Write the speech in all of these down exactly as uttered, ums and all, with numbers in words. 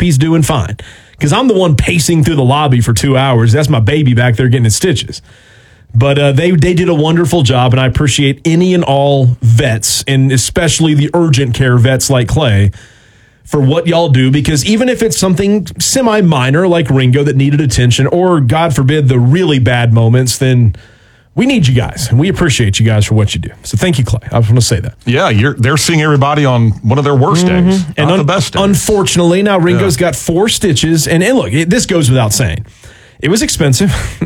puppy's doing fine. Because I'm the one pacing through the lobby for two hours. That's my baby back there getting his stitches. But uh, they they did a wonderful job, and I appreciate any and all vets, and especially the urgent care vets like Clay, for what y'all do, because even if it's something semi-minor like Ringo that needed attention, or, God forbid, the really bad moments, then we need you guys, and we appreciate you guys for what you do. So thank you, Clay. I just want to say that. Yeah, you're, they're seeing everybody on one of their worst mm-hmm. days, and not un- the best days. Unfortunately, now Ringo's yeah. got four stitches, and, and look, it, this goes without saying. It was expensive,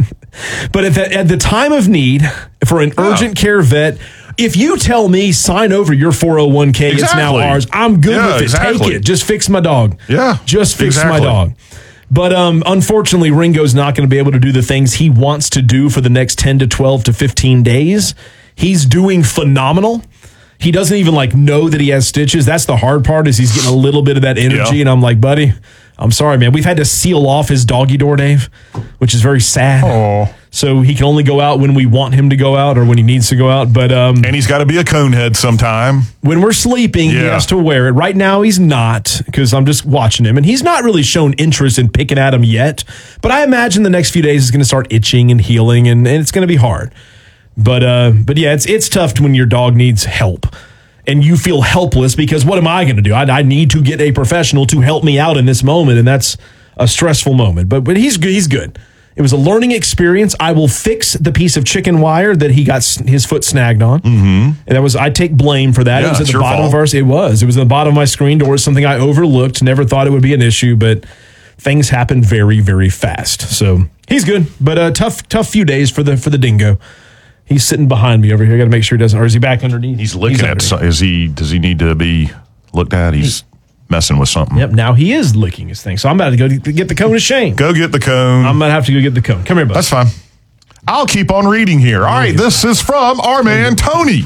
but at the, at the time of need for an yeah. urgent care vet, if you tell me sign over your four oh one k, exactly. it's now ours, I'm good yeah, with it. Exactly. Take it. Just fix my dog. Yeah. Just fix exactly. my dog. But um, unfortunately, Ringo's not going to be able to do the things he wants to do for the next ten to twelve to fifteen days. He's doing phenomenal. He doesn't even like know that he has stitches. That's the hard part, is he's getting a little bit of that energy. Yeah. And I'm like, buddy, I'm sorry, man. We've had to seal off his doggy door, Dave, which is very sad. Oh. So he can only go out when we want him to go out or when he needs to go out. But um, and he's got to be a conehead sometime. When we're sleeping, yeah. he has to wear it. Right now, he's not, because I'm just watching him. And he's not really shown interest in picking at him yet. But I imagine the next few days is going to start itching and healing, and, and it's going to be hard. But uh, but yeah, it's it's tough when your dog needs help. And you feel helpless because what am I going to do? I, I need to get a professional to help me out in this moment, and that's a stressful moment. But but he's good. He's good. It was a learning experience. I will fix the piece of chicken wire that he got his foot snagged on, mm-hmm. and that was I take blame for that. Yeah, it was at the bottom fault. of our. It was. It was at the bottom of my screen door. Something I overlooked. Never thought it would be an issue, but things happen very very fast. So he's good, but a tough tough few days for the for the dingo. He's sitting behind me over here. Got to make sure he doesn't. Or is he back underneath? He's looking He's at. Some, is he? Does he need to be looked at? He's messing with something. Yep. Now he is licking his thing. So I'm about to go to get the cone of shame. Go get the cone. I'm gonna have to go get the cone. Come here, buddy. That's fine. I'll keep on reading here. All right. This is from our man Tony.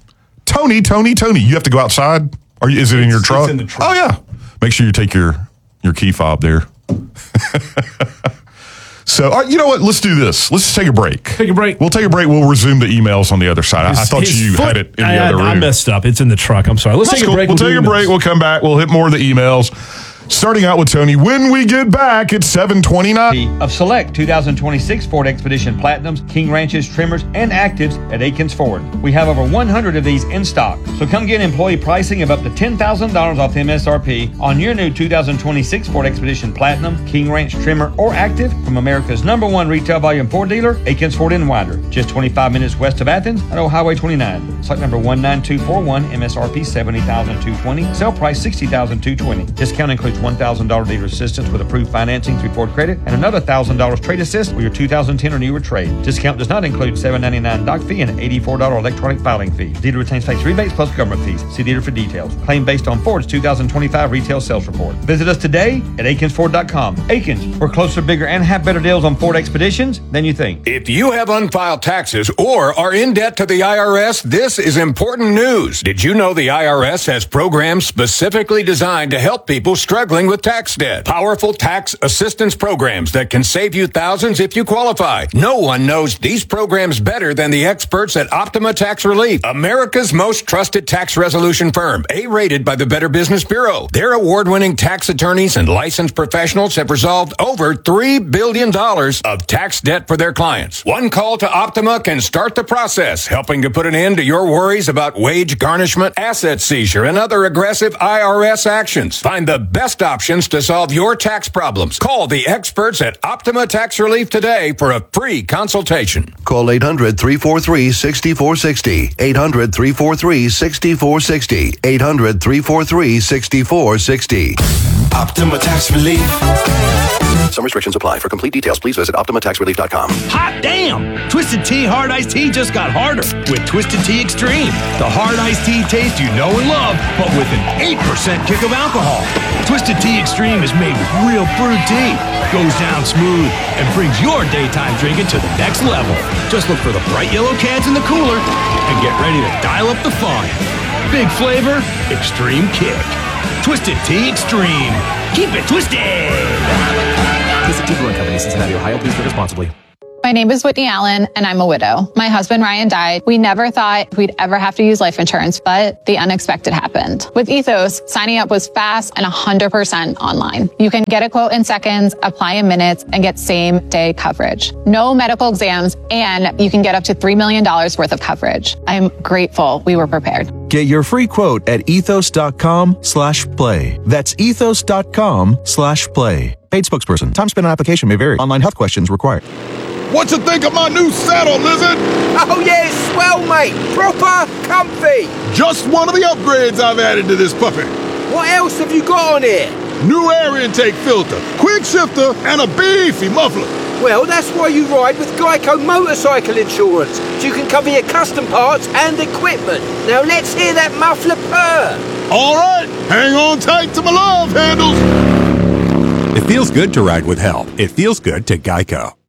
Tony, Tony, Tony. You have to go outside. Or is it in your truck? It's in the truck. Oh yeah. Make sure you take your your key fob there. So, all right, you know what? Let's do this. Let's take a break. Take a break. We'll take a break. We'll resume the emails on the other side. His, I, I thought you foot, had it in the I, other room. I messed up. It's in the truck. I'm sorry. Let's That's take cool. a break. We'll, we'll take a emails. break. We'll come back. We'll hit more of the emails. Starting out with Tony. When we get back, it's seven twenty-nine. Of select two thousand twenty-six Ford Expedition Platinums, King Ranches, Trimmers, and Actives at Aikens Ford. We have over one hundred of these in stock. So come get employee pricing of up to ten thousand dollars off M S R P on your new two thousand twenty-six Ford Expedition Platinum, King Ranch, Trimmer, or Active from America's number one retail volume Ford dealer, Aikens Ford in Winder. Just twenty-five minutes west of Athens on Old Highway twenty-nine. Site number one nine two four one, M S R P seventy thousand two hundred twenty dollars. Sale price sixty thousand two hundred twenty dollars. Discount includes one thousand dollars dealer assistance with approved financing through Ford Credit and another one thousand dollars trade assist with your two thousand ten or newer trade. Discount does not include seven dollars and ninety-nine cents doc fee and eighty-four dollars electronic filing fee. Dealer retains tax rebates plus government fees. See dealer for details. Claim based on Ford's two thousand twenty-five retail sales report. Visit us today at Aikens Ford dot com. Aikens, we're closer, bigger, and have better deals on Ford Expeditions than you think. If you have unfiled taxes or are in debt to the I R S, this is important news. Did you know the I R S has programs specifically designed to help people struggling with tax debt? Powerful tax assistance programs that can save you thousands if you qualify. No one knows these programs better than the experts at Optima Tax Relief, America's most trusted tax resolution firm, A-rated by the Better Business Bureau. Their award-winning tax attorneys and licensed professionals have resolved over three billion dollars of tax debt for their clients. One call to Optima can start the process, helping to put an end to your worries about wage garnishment, asset seizure, and other aggressive I R S actions. Find the best options to solve your tax problems. Call the experts at Optima Tax Relief today for a free consultation. Call eight hundred, three four three, six four six zero. eight hundred, three four three, six four six zero. eight hundred, three four three, six four six zero. Optima Tax Relief. Some restrictions apply. For complete details, please visit Optima Tax Relief dot com. Hot damn! Twisted Tea Hard Iced Tea just got harder with Twisted Tea Extreme. The hard iced tea taste you know and love, but with an eight percent kick of alcohol. Twisted Tea Extreme is made with real brewed tea, goes down smooth, and brings your daytime drinking to the next level. Just look for the bright yellow cans in the cooler and get ready to dial up the fun. Big flavor, extreme kick. Twisted Tea Extreme. Keep it twisted! Twisted Tea Brewing Company, Cincinnati, Ohio. Please drink responsibly. My name is Whitney Allen, and I'm a widow. My husband, Ryan, died. We never thought we'd ever have to use life insurance, but the unexpected happened. With Ethos, signing up was fast and one hundred percent online. You can get a quote in seconds, apply in minutes, and get same-day coverage. No medical exams, and you can get up to three million dollars worth of coverage. I'm grateful we were prepared. Get your free quote at ethos.com slash play. That's ethos.com slash play. Paid spokesperson. Time spent on application may vary. Online health questions required. What you think of my new saddle, Lizard? Oh, yeah, it's swell, mate. Proper comfy. Just one of the upgrades I've added to this puppy. What else have you got on here? New air intake filter, quick shifter, and a beefy muffler. Well, that's why you ride with Geico Motorcycle Insurance, so you can cover your custom parts and equipment. Now let's hear that muffler purr. All right, hang on tight to my love handles. It feels good to ride with help. It feels good to Geico.